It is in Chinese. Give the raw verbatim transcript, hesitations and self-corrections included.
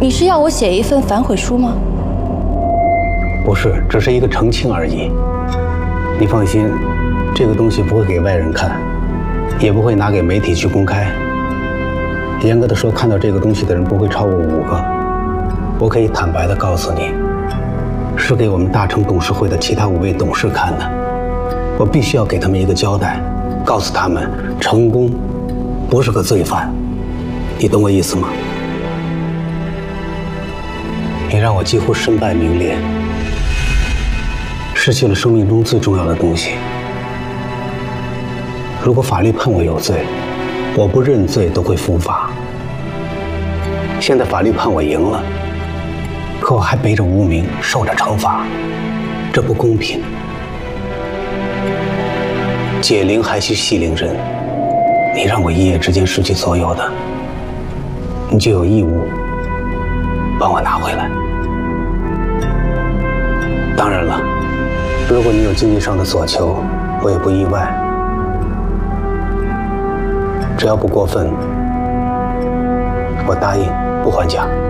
你是要我写一份反悔书吗？ 不是，只是一个澄清而已。你放心，这个东西不会给外人看，也不会拿给媒体去公开。严格的说，看到这个东西的人不会超过五个。我可以坦白的告诉你，是给我们大成董事会的其他五位董事看的。我必须要给他们一个交代，告诉他们，成功不是个罪犯。你懂我意思吗？你让我几乎身败名裂，失去了生命中最重要的东西。如果法律判我有罪，我不认罪都会伏法。现在法律判我赢了，可我还背着无名，受着惩罚，这不公平。解铃还须系铃人，你让我一夜之间失去所有的，你就有义务帮我拿回来。当然了，如果你有经济上的所求，我也不意外，只要不过分，我答应不还价。